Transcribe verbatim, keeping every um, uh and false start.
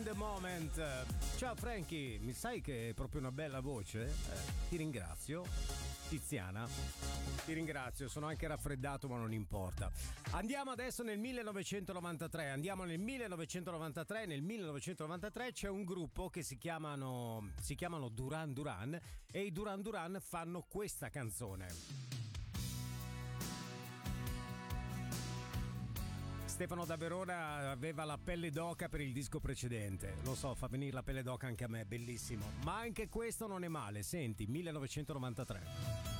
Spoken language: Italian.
the Moment. Ciao Frankie, mi sai che è proprio una bella voce? Eh, ti ringrazio. Tiziana, ti ringrazio, sono anche raffreddato ma non importa. Andiamo adesso nel millenovecentonovantatré, andiamo nel millenovecentonovantatré, nel millenovecentonovantatré c'è un gruppo che si chiamano, si chiamano Duran Duran e i Duran Duran fanno questa canzone. Stefano da Verona aveva la pelle d'oca per il disco precedente. Lo so, fa venire la pelle d'oca anche a me, bellissimo. Ma anche questo non è male, senti, millenovecentonovantatré.